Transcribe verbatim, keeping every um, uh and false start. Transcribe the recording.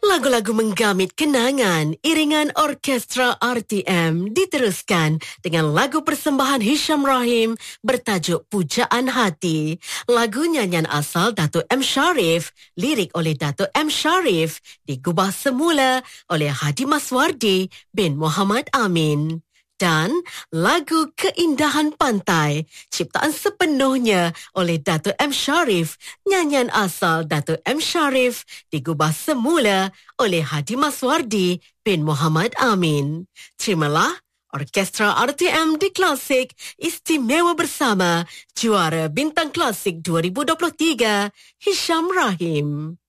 Lagu-lagu menggamit kenangan, iringan orkestra R T M diteruskan dengan lagu persembahan Hisham Rahim bertajuk Pujaan Hati. Lagu nyanyian asal Dato' M. Sharif, lirik oleh Dato' M. Sharif, digubah semula oleh Hadi Maswardi bin Muhammad Amin. Dan lagu Keindahan Pantai, ciptaan sepenuhnya oleh Dato' M. Sharif, nyanyian asal Dato' M. Sharif, digubah semula oleh Hadi Maswardi bin Muhammad Amin. Terimalah Orkestra R T M di Klasik istimewa bersama juara Bintang Klasik dua ribu dua puluh tiga, Hisham Rahim.